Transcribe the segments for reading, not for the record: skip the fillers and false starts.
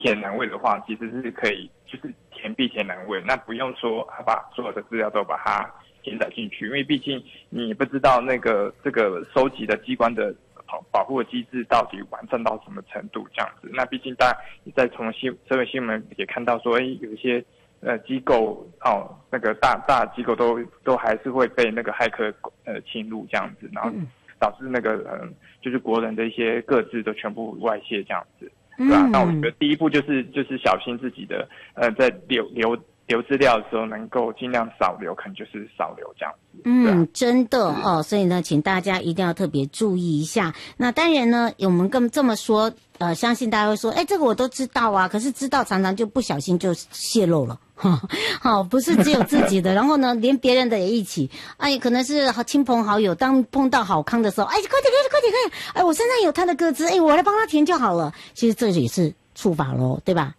填栏位的话，其实是可以就是填必填栏位，那不用说把所有的资料都把它填载进去，因为毕竟你也不知道这个收集的机关的保护的机制到底完善到什么程度这样子。那毕竟大家在从社会新闻也看到说，有一些机构那个大机构都还是会被那个骇客侵入这样子，然后导致那个就是国人的一些个资都全部外泄这样子，对吧？那我觉得第一步就是小心自己的在留资料的时候能够尽量少留，可能就是少留这样子。 真的哦，所以呢，请大家一定要特别注意一下。那当然呢，我们更这么说，相信大家会说，这个我都知道啊，可是知道常常就不小心就泄露了。好，不是只有自己的，然后呢，连别人的也一起。可能是亲朋好友，当碰到好康的时候，快点，我身上有他的个资，我来帮他填就好了。其实这也是触法咯，对吧？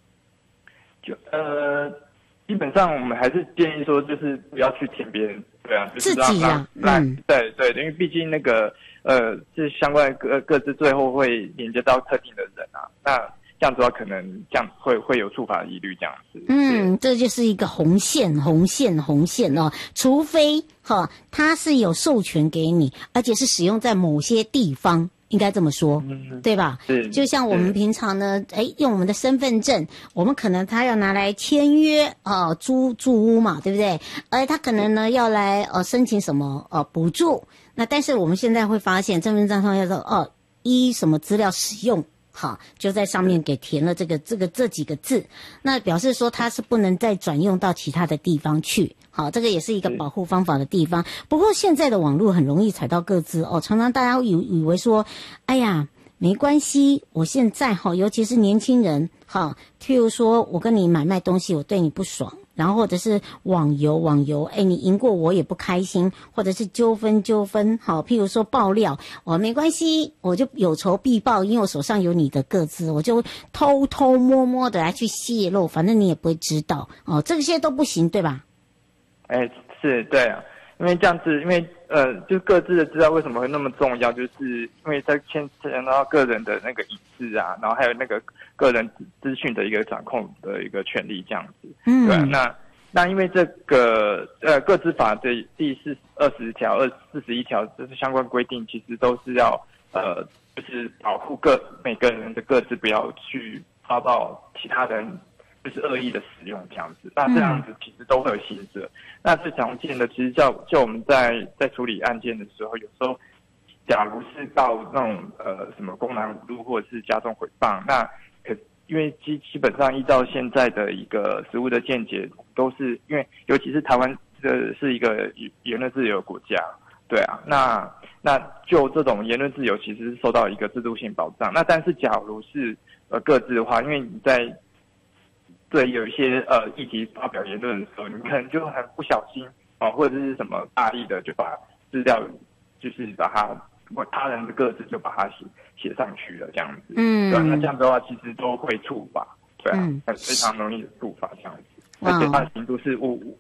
基本上我们还是建议说，就是不要去填别人，对啊，就是自己啊， 对，因为毕竟那个这相关的个资最后会连接到特定的人啊，那这样子的话，可能这样会有触法的疑虑这样子。 这就是一个红线哦，除非他是有授权给你，而且是使用在某些地方。应该这么说，对吧？就像我们平常呢，用我们的身份证，我们可能他要拿来签约租屋嘛，对不对？他可能呢要来申请什么补助，那但是我们现在会发现身份证上要说依什么资料使用。好，就在上面给填了这几个字，那表示说它是不能再转用到其他的地方去。好，这个也是一个保护方法的地方。不过现在的网络很容易踩到个资常常大家以为说，没关系，我现在尤其是年轻人譬如说我跟你买卖东西，我对你不爽。然后或者是网游，你赢过我也不开心，或者是纠纷，譬如说爆料，没关系，我就有仇必报，因为我手上有你的个资，我就偷偷摸摸的来去泄露，反正你也不会知道这些都不行，对吧？ 是对啊，因为这样子，因为就各自的资料为什么会那么重要，就是因为在牵扯到个人的那个隐私啊，然后还有那个个人资讯的一个掌控的一个权利这样子。对啊，那因为这个个资法的第20条、41条，就是相关规定，其实都是要就是保护每个人的个资不要去遭到其他人就是恶意的使用这样子，那这样子其实都会有刑责。那最常见的，其实就我们在处理案件的时候，有时候假如是到那种什么公然侮辱或者是加重诽谤，那因为基本上依照现在的一个实务的见解，都是因为尤其是台湾是一个言论自由的国家，对啊，那就这种言论自由其实是受到一个制度性保障。那但是假如是个资的话，因为你在对有一些议题发表言论的时候，你可能就很不小心或者是什么大意的就把资料就是把它他人的个资就把它写上去了这样子，对啊，那这样子的话其实都会触法，对啊，非常容易的触法这样子，而且它的刑度是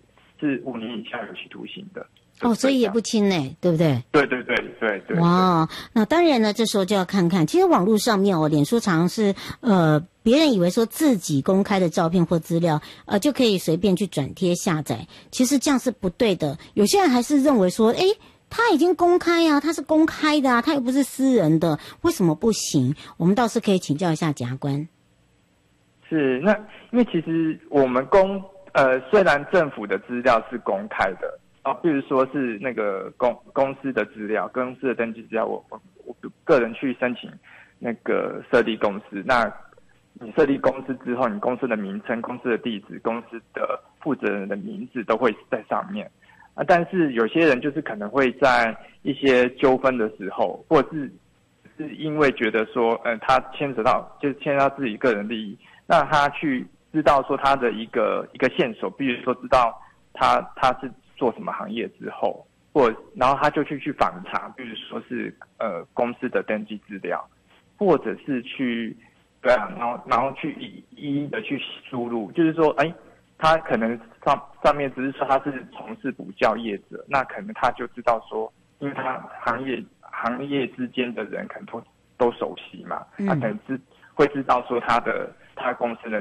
5年以下有期徒刑的。 所以也不轻呢，对不对？ 对。 哇，那当然呢，这时候就要看看，其实网络上面脸书常是别人以为说自己公开的照片或资料就可以随便去转贴下载，其实这样是不对的。有些人还是认为说，他已经公开啊，他是公开的啊，他又不是私人的，为什么不行？我们倒是可以请教一下检察官。 是，那因为其实我们虽然政府的资料是公开的。比如说是那个公司的资料，公司的登记资料，我个人去申请那个设立公司，那你设立公司之后，你公司的名称、公司的地址、公司的负责人的名字都会在上面但是有些人就是可能会在一些纠纷的时候，或者是因为觉得说他牵扯到自己个人利益，那他去知道说他的一个线索，比如说知道他是做什么行业之后，然后他就去访查，比如说是公司的登记资料，或者是去然后去一一的去输入，就是说他可能上面只是说他是从事补教业者，那可能他就知道说，因为他行业之间的人可能都熟悉嘛，他可能会知道说他的他公司的